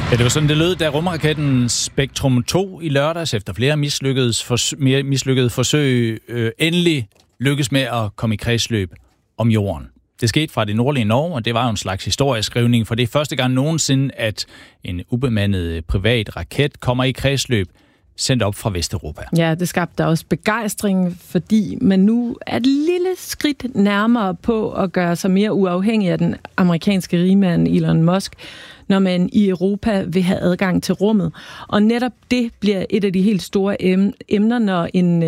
Ja, det var sådan, det lød, da rumraketten Spektrum 2 i lørdags efter flere mislykkede forsøg endelig lykkedes med at komme i kredsløb om jorden. Det skete fra det nordlige Norge, og det var jo en slags historieskrivning, for det er første gang nogensinde, at en ubemandet privat raket kommer i kredsløb sendt op fra Vesteuropa. Ja, det skabte også begejstring, fordi man nu er et lille skridt nærmere på at gøre sig mere uafhængig af den amerikanske rigmand Elon Musk, når man i Europa vil have adgang til rummet. Og netop det bliver et af de helt store emner, når en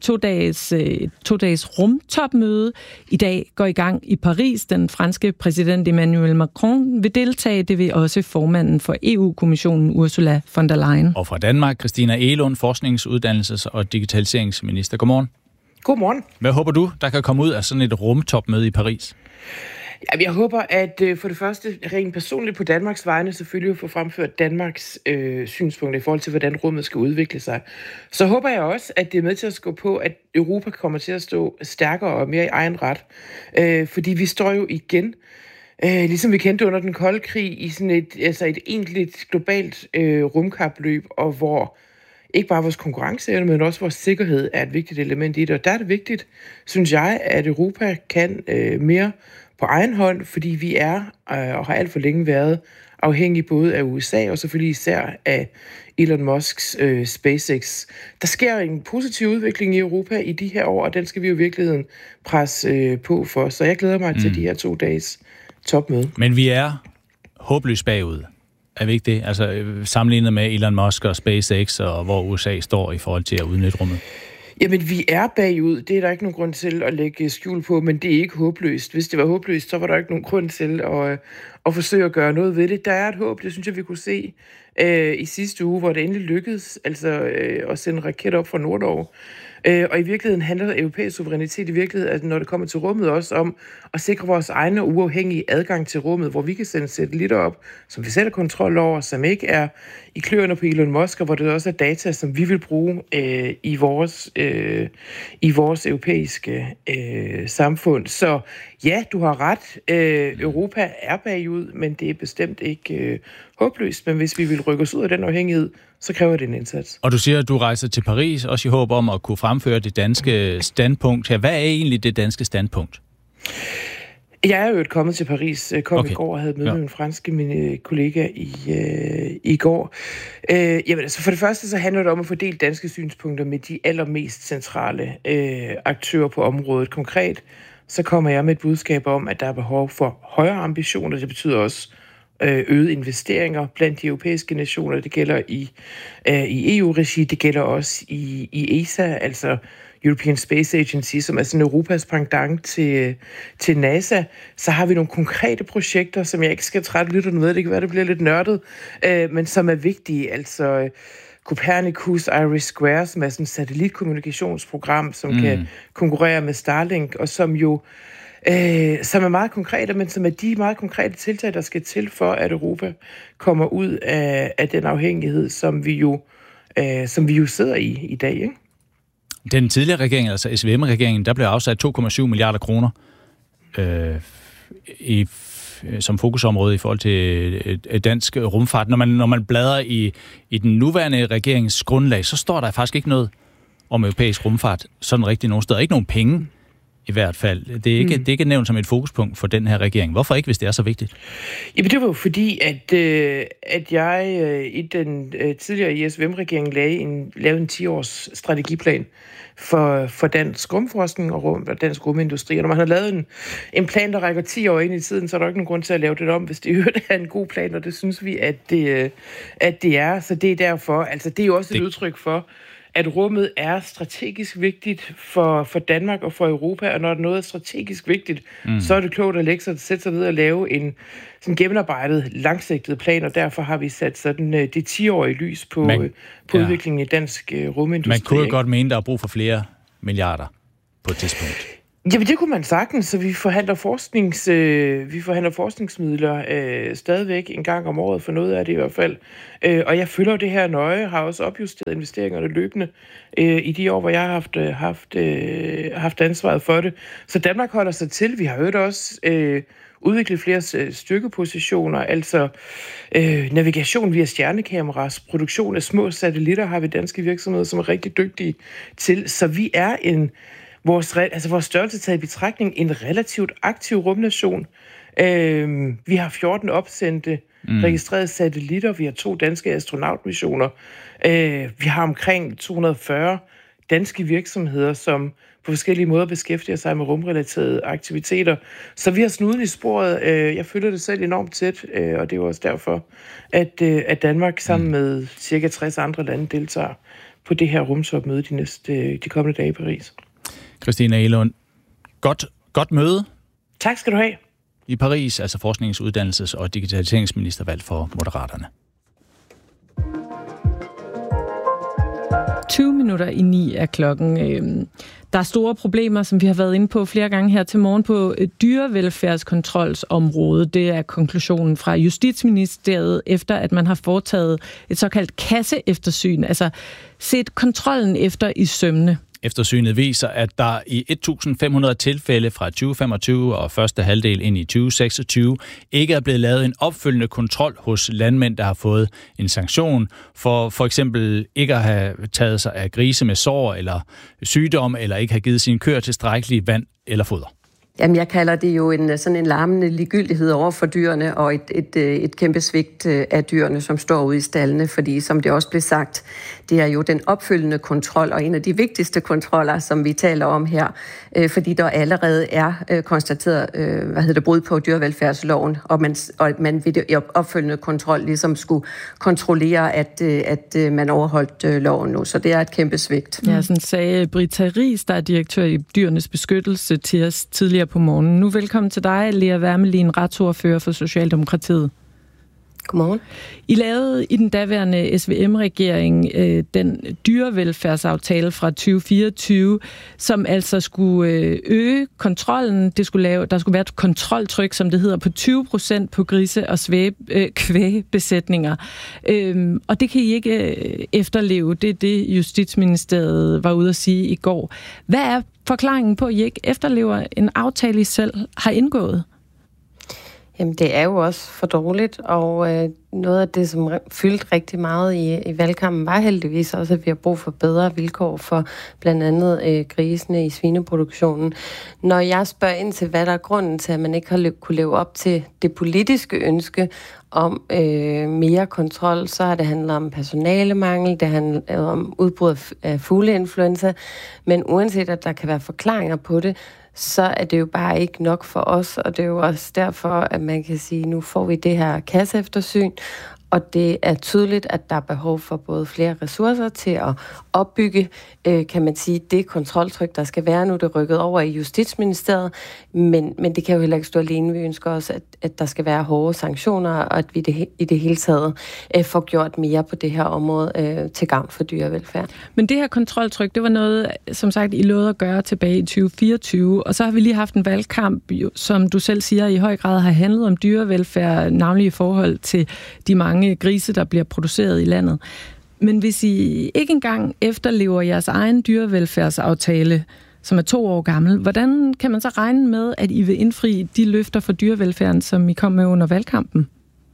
to-dages rumtopmøde i dag går i gang i Paris. Den franske præsident Emmanuel Macron vil deltage. Det vil også formanden for EU-kommissionen Ursula von der Leyen. Og fra Danmark, Christina Egelund, forskningsuddannelses- og digitaliseringsminister. Godmorgen. Godmorgen. Hvad håber du, der kan komme ud af sådan et rumtopmøde i Paris? Jeg håber, at for det første rent personligt på Danmarks vegne selvfølgelig få fremført Danmarks synspunkter i forhold til, hvordan rummet skal udvikle sig. Så håber jeg også, at det er med til at skubbe på, at Europa kommer til at stå stærkere og mere i egen ret. Fordi vi står jo igen, ligesom vi kendte under den kolde krig, i sådan et egentligt globalt rumkapløb, og hvor ikke bare vores konkurrenceevne, men også vores sikkerhed er et vigtigt element i det. Og der er det vigtigt, synes jeg, at Europa kan mere på egen hånd, fordi vi er og har alt for længe været afhængige både af USA og selvfølgelig især af Elon Musks SpaceX. Der sker en positiv udvikling i Europa i de her år, og den skal vi jo i virkeligheden presse på for. Så jeg glæder mig til de her 2 dages topmøde. Men vi er håbløst bagud. Er vi ikke det? Altså sammenlignet med Elon Musk og SpaceX, og hvor USA står i forhold til at udnytte rummet. Jamen, vi er bagud. Det er der ikke nogen grund til at lægge skjul på, men det er ikke håbløst. Hvis det var håbløst, så var der ikke nogen grund til at forsøge at gøre noget ved det. Der er et håb, det synes jeg, vi kunne se i sidste uge, hvor det endelig lykkedes at sende en raket op fra Nordnorge. Og i virkeligheden handler europæisk suverænitet i virkeligheden, altså når det kommer til rummet, også om at sikre vores egne uafhængige adgang til rummet, hvor vi kan sende satellitter op, som vi selv har kontrol over, som ikke er i kløerne på Elon Musk, og hvor det også er data, som vi vil bruge i vores europæiske samfund. Så ja, du har ret. Europa er bagud, men det er bestemt ikke håbløst. Men hvis vi vil rykke os ud af den afhængighed, så kræver det en indsats. Og du siger, at du rejser til Paris, også i håb om at kunne fremføre det danske standpunkt her. Hvad er egentlig det danske standpunkt? Jeg er jo kommet til Paris, i går og havde møde med min franske kollega i går. Jamen, altså for det første så handler det om at fordele danske synspunkter med de allermest centrale aktører på området. Konkret så kommer jeg med et budskab om, at der er behov for højere ambitioner. Det betyder også øgede investeringer blandt de europæiske nationer. Det gælder i EU-regi, det gælder også i ESA, altså European Space Agency, som er sådan Europas pendant til NASA. Så har vi nogle konkrete projekter, som jeg ikke skal trætte lytterne med. Det kan være, det bliver lidt nørdet, men som er vigtige. Altså Copernicus, IRIS², som er sådan et satellitkommunikationsprogram, som kan konkurrere med Starlink, og som er meget konkrete, men som er de meget konkrete tiltag, der skal til for, at Europa kommer ud af den afhængighed, som vi jo sidder i dag, ikke? Den tidligere regering, altså SVM-regeringen, der blev afsat 2,7 milliarder kroner som fokusområde i forhold til dansk rumfart. Når man bladrer i den nuværende regerings grundlag, så står der faktisk ikke noget om europæisk rumfart sådan rigtig nogen steder. Ikke nogen penge i hvert fald. Det er ikke nævnt som et fokuspunkt for den her regering. Hvorfor ikke, hvis det er så vigtigt? Jamen, det var jo fordi, at jeg i den tidligere ISVM-regering lavede en 10-års strategiplan for dansk rumforskning og dansk rumindustri. Og når man har lavet en plan, der rækker 10 år ind i tiden, så er der ikke nogen grund til at lave det om, hvis det er en god plan, og det synes vi, at det er. Så det er derfor, altså det er jo også et udtryk for, at rummet er strategisk vigtigt for Danmark og for Europa, og når noget er strategisk vigtigt, så er det klogt at sætte sig ned og lave en sådan gennemarbejdet, langsigtet plan, og derfor har vi sat sådan det 10-årige lys på udviklingen i dansk rumindustri. Man kunne jo godt mene, der er brug for flere milliarder på et tidspunkt. Jamen, det kunne man sagtens, så vi forhandler forskningsmidler stadigvæk en gang om året, for noget af det i hvert fald. Og jeg følger det her nøje, har også opjusteret investeringerne løbende i de år, hvor jeg har haft ansvaret for det. Så Danmark holder sig til. Vi har hørt også udvikle flere styrkepositioner, altså navigation via stjernekameras, produktion af små satellitter har vi danske virksomheder, som er rigtig dygtige til. Så vi er vores størrelse taget i betragtning en relativt aktiv rumnation. Vi har 14 opsendte registrerede satellitter, vi har 2 danske astronautmissioner, vi har omkring 240 danske virksomheder, som på forskellige måder beskæftiger sig med rumrelaterede aktiviteter. Så vi har snuden i sporet. Jeg følger det selv enormt tæt, og det er jo også derfor, at Danmark sammen med cirka 60 andre lande deltager på det her rumtopmøde de kommende dage i Paris. Christina Egelund, godt møde. Tak skal du have. I Paris, altså forsknings-, uddannelses- og digitaliseringsminister valgt for Moderaterne. 8:20 er klokken. Der er store problemer, som vi har været inde på flere gange her til morgen på dyrevelfærdskontrolsområdet. Det er konklusionen fra Justitsministeriet, efter at man har foretaget et såkaldt kasseeftersyn, altså set kontrollen efter i sømmene. Eftersynet viser, at der i 1.500 tilfælde fra 2025 og første halvdel ind i 2026 ikke er blevet lavet en opfølgende kontrol hos landmænd, der har fået en sanktion for eksempel ikke at have taget sig af grise med sår eller sygdom, eller ikke have givet sine køer tilstrækkeligt vand eller foder. Jamen, jeg kalder det jo sådan en larmende ligegyldighed over for dyrene og et kæmpe svigt af dyrene, som står ude i staldene, fordi som det også blev sagt, det er jo den opfølgende kontrol og en af de vigtigste kontroller, som vi taler om her, fordi der allerede er konstateret brud på dyrevelfærdsloven, og man ved det opfølgende kontrol ligesom skulle kontrollere, at man overholdt loven nu, så det er et kæmpe svigt. Ja, sådan sagde Britta Riis, der er direktør i Dyrenes Beskyttelse, til os tidligere på morgenen. Nu velkommen til dig, Lea Wermelin, retsordfører for Socialdemokratiet. Godmorgen. I lavede i den daværende SVM-regering den dyrevelfærdsaftale fra 2024, som altså skulle øge kontrollen. Der skulle være et kontroltryk, som det hedder, på 20% på grise- og kvægbesætninger. Og det kan I ikke efterleve. Det er det, Justitsministeriet var ude at sige i går. Hvad er forklaringen på, at I ikke efterlever en aftale, I selv har indgået? Jamen, det er jo også for dårligt, og noget af det, som fyldte rigtig meget i valgkampen, var heldigvis også, at vi har brug for bedre vilkår for blandt andet grisene i svineproduktionen. Når jeg spørger ind til, hvad der er grunden til, at man ikke har kunne leve op til det politiske ønske om mere kontrol, så har det handlet om personalemangel, det handler om udbrud af fugleinfluenza, men uanset at der kan være forklaringer på det, så er det jo bare ikke nok for os, og det er jo også derfor, at man kan sige, at nu får vi det her kasseeftersyn, og det er tydeligt, at der er behov for både flere ressourcer til at opbygge, kan man sige, det kontroltryk, der skal være nu, det er rykket over i Justitsministeriet, men det kan jo heller ikke stå alene. Vi ønsker også, at der skal være hårde sanktioner, og at vi i det hele taget får gjort mere på det her område til gavn for dyrevelfærd. Men det her kontroltryk, det var noget, som sagt, I lovede at gøre tilbage i 2024, og så har vi lige haft en valgkamp, som du selv siger, i høj grad har handlet om dyrevelfærd, navnlig i forhold til de mange grise, der bliver produceret i landet. Men hvis I ikke engang efterlever jeres egen dyrevelfærdsaftale, som er 2 år gammel, hvordan kan man så regne med, at I vil indfri de løfter for dyrevelfærden, som I kom med under valgkampen?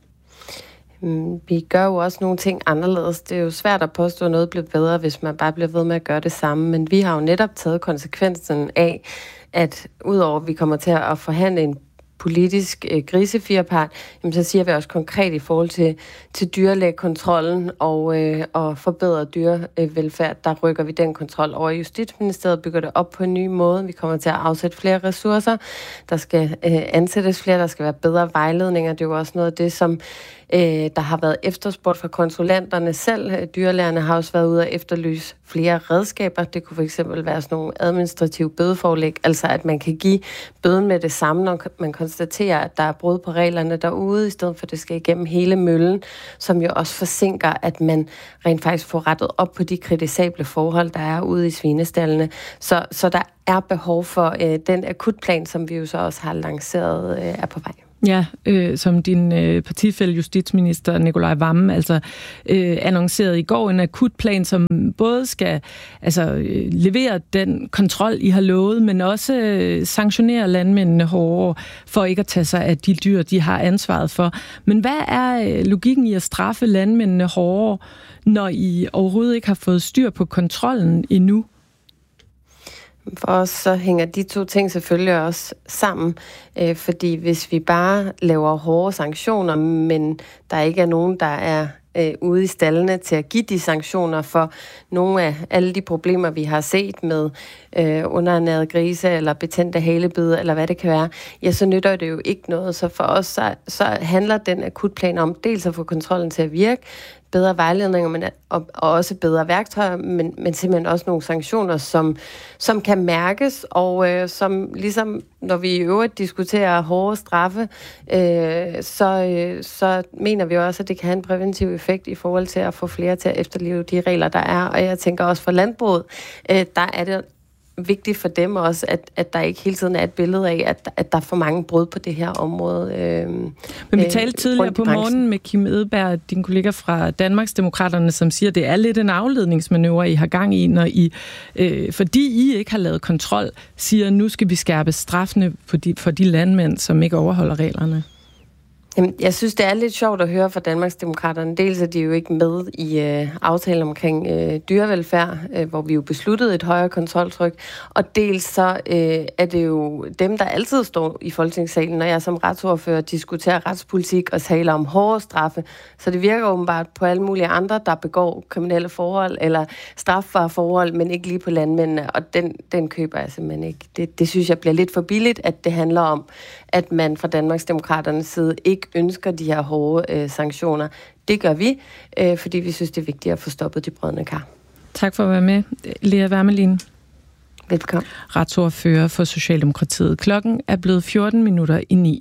Vi gør jo også nogle ting anderledes. Det er jo svært at påstå, at noget bliver bedre, hvis man bare bliver ved med at gøre det samme. Men vi har jo netop taget konsekvensen af, at udover at vi kommer til at forhandle en politisk grisefirepart, jamen så siger vi også konkret i forhold til dyrlægekontrollen og forbedre dyrevelfærd, der rykker vi den kontrol over i Justitsministeriet, bygger det op på en ny måde. Vi kommer til at afsætte flere ressourcer, der skal ansættes flere, der skal være bedre vejledninger. Det er jo også noget af det, som der har været efterspurgt fra kontrollanterne selv. Dyrlægerne har også været ude og efterlyse flere redskaber. Det kunne fx være sådan nogle administrative bødeforelæg, altså at man kan give bøden med det samme, når man konstaterer, at der er brud på reglerne derude, i stedet for at det skal igennem hele møllen, som jo også forsinker, at man rent faktisk får rettet op på de kritisable forhold, der er ude i svinestallene. Så der er behov for den akutplan, som vi jo så også har lanceret, er på vej. Ja, som din partifælle justitsminister Nicolai Wammen annoncerede i går en akutplan, som både skal levere den kontrol, I har lovet, men også sanktionere landmændene hårdere for ikke at tage sig af de dyr, de har ansvaret for. Men hvad er logikken i at straffe landmændene hårdere, når I overhovedet ikke har fået styr på kontrollen endnu? For os så hænger de to ting selvfølgelig også sammen, fordi hvis vi bare laver hårde sanktioner, men der ikke er nogen, der er ude i staldene til at give de sanktioner for nogle af alle de problemer, vi har set med underernærede grise eller betændte halebid, eller hvad det kan være, ja, så nytter det jo ikke noget. Så for os så handler den akutplan om dels at få kontrollen til at virke, bedre vejledninger, og også bedre værktøjer, men simpelthen også nogle sanktioner, som kan mærkes, og som ligesom, når vi i øvrigt diskuterer hårde straffe, så mener vi også, at det kan have en præventiv effekt i forhold til at få flere til at efterleve de regler, der er. Og jeg tænker også for landbruget, der er det vigtigt for dem også, at der ikke hele tiden er et billede af, at der er for mange brud på det her område. Men vi talte tidligere på morgenen med Kim Edberg, din kollega fra Danmarksdemokraterne, som siger, at det er lidt en afledningsmanøvre, I har gang i, når I, fordi I ikke har lavet kontrol, siger, at nu skal vi skærpe straffene for de landmænd, som ikke overholder reglerne. Jamen, jeg synes, det er lidt sjovt at høre fra Danmarksdemokraterne. Dels er de jo ikke med i aftalen omkring dyrevelfærd, hvor vi jo besluttede et højere kontroltryk. Og dels så er det jo dem, der altid står i Folketingssalen, når jeg som retsordfører diskuterer retspolitik og taler om hårde straffe. Så det virker åbenbart på alle mulige andre, der begår kriminelle forhold eller strafbare forhold, men ikke lige på landmændene. Og den køber jeg simpelthen ikke. Det synes jeg bliver lidt for billigt, at det handler om, at man fra Danmarksdemokraternes side ikke ønsker de her hårde sanktioner. Det gør vi, fordi vi synes, det er vigtigt at få stoppet de brodne kar. Tak for at være med, Lea Wermelin. Velkommen. Retsordfører for Socialdemokratiet. Klokken er blevet 9:14.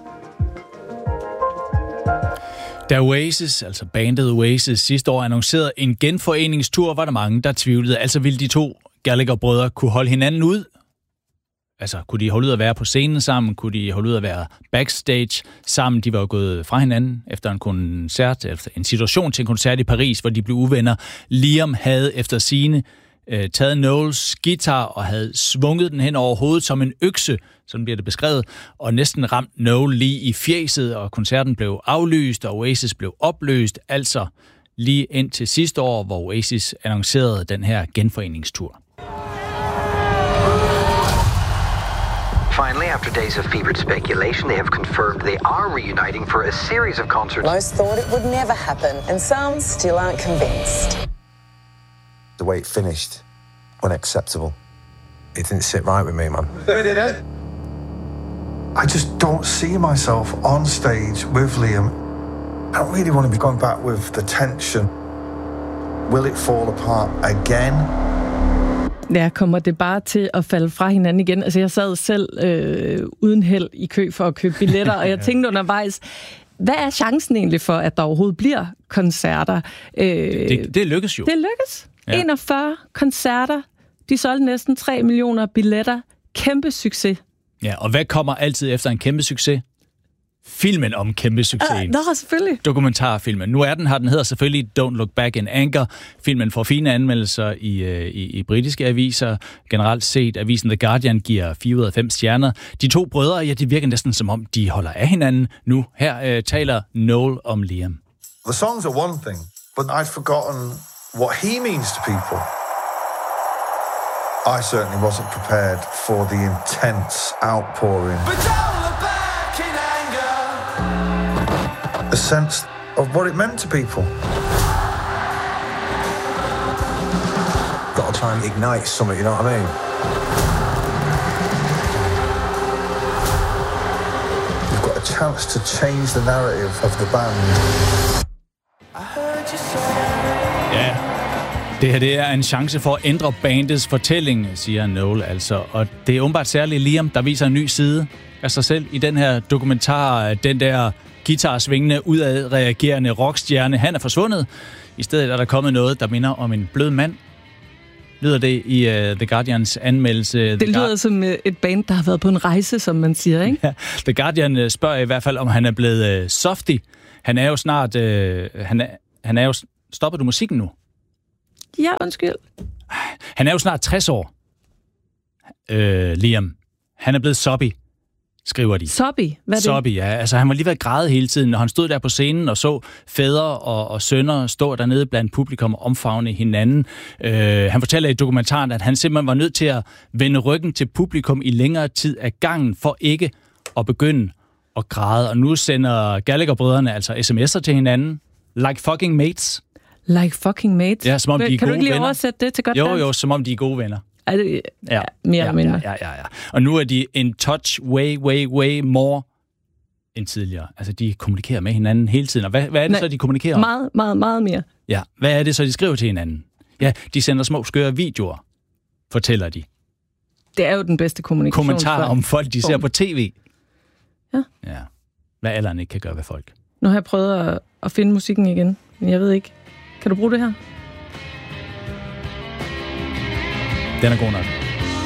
Da Oasis, altså bandet Oasis, sidste år annoncerede en genforeningstur, var der mange, der tvivlede. Altså ville de to Gallagher-brødre kunne holde hinanden ud? Altså, kunne de holde ud at være på scenen sammen? Kunne de holde ud at være backstage sammen? De var jo gået fra hinanden efter en koncert, efter en situation til en koncert i Paris, hvor de blev uvenner. Liam havde efter sigende taget Noels guitar og havde svunget den hen over hovedet som en økse, sådan bliver det beskrevet, og næsten ramt Noel lige i fjeset, og koncerten blev aflyst, og Oasis blev opløst, altså lige ind til sidste år, hvor Oasis annoncerede den her genforeningstur. Finally, after days of fevered speculation, they have confirmed they are reuniting for a series of concerts. Most thought it would never happen, and some still aren't convinced. The way it finished, unacceptable. It didn't sit right with me, man. It didn't. I just don't see myself on stage with Liam. I don't really want to be going back with the tension. Will it fall apart again? Ja, kommer det bare til at falde fra hinanden igen? Altså, jeg sad selv uden held i kø for at købe billetter, og jeg tænkte undervejs, hvad er chancen egentlig for, at der overhovedet bliver koncerter? Det lykkes jo. Det lykkes. Ja. 41 koncerter. De solgte næsten 3 millioner billetter. Kæmpe succes. Ja, og hvad kommer altid efter en kæmpe succes? Filmen om kæmpe succesen. Nå, selvfølgelig. Dokumentarfilmen. Nu er den her. Den hedder selvfølgelig Don't Look Back in Anger. Filmen får fine anmeldelser i britiske aviser. Generelt set, avisen The Guardian giver 4 ud af 5 stjerner. De to brødre, ja, de virker næsten som om, de holder af hinanden. Nu her taler Noel om Liam. The songs are one thing, but I'd forgotten what he means to people. I certainly wasn't prepared for the intense outpouring. But don't look back in anger. A sense of what it meant to people. Got to try and ignite something, you know what I mean? You've got a chance to change the narrative of the band. Ja, det her det er en chance for at ændre bandets fortælling, siger Noel altså. Og det er åbenbart særligt Liam, der viser en ny side af sig selv i den her dokumentar. Den der guitarsvingende, udadreagerende rockstjerne, han er forsvundet. I stedet er der kommet noget, der minder om en blød mand. lyder det i The Guardians anmeldelse. Det lyder som et band, der har været på en rejse, som man siger, ikke? Ja, The Guardian spørger i hvert fald, om han er blevet softy. Han er jo snart... han er jo... Stopper du musikken nu? Ja, undskyld. Han er jo snart 60 år, Liam. Han er blevet soppy, skriver de. Soppy? Hvad er det? Soppy, ja. Altså, han var lige ved at græde hele tiden, når han stod der på scenen og så fædre og sønner stå dernede blandt publikum og omfavne hinanden. Han fortæller i dokumentaren, at han simpelthen var nødt til at vende ryggen til publikum i længere tid af gangen, for ikke at begynde at græde. Og nu sender Gallagher-brødrene altså sms'er til hinanden. Like fucking mates. Like fucking mates? Ja, som om de er gode venner. Kan du ikke lige oversætte det til godt dansk? Jo, som om de er gode venner. Er det mere eller mindre? Ja. Og nu er de in touch way more end tidligere. Altså, de kommunikerer med hinanden hele tiden. Og hvad er det så, de kommunikerer om? Meget mere. Ja, hvad er det så, de skriver til hinanden? Ja, de sender små skøre videoer, fortæller de. Det er jo den bedste kommunikation. Kommentarer om folk, de ser på tv. Ja. Hvad alderen ikke kan gøre ved folk. Nu har jeg prøvet at finde musikken igen, men jeg ved ikke. Kan du bruge det her? Den er god nok.